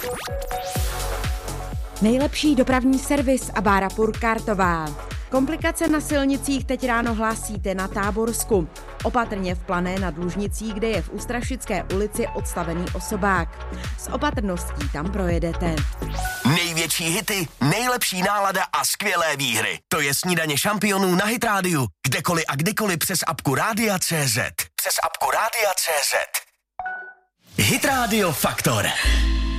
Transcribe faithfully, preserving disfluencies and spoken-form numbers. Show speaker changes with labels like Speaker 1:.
Speaker 1: Nejlepší dopravní servis a bára Purkartová. Komplikace na silnicích teď ráno hlásíte na Táborsku. Opatrně v Plané nad Lužnicí, kde je v Ústrašické ulici odstavený osobák. S opatrností tam projedete.
Speaker 2: Největší hity, nejlepší nálada a skvělé výhry. To je Snídaně šampionů na Hit Rádiu. Kdekoliv a kdykoliv přes apku Rádia tečka cé zet. Přes apku Rádia tečka cé zet. Hit Radio Faktor.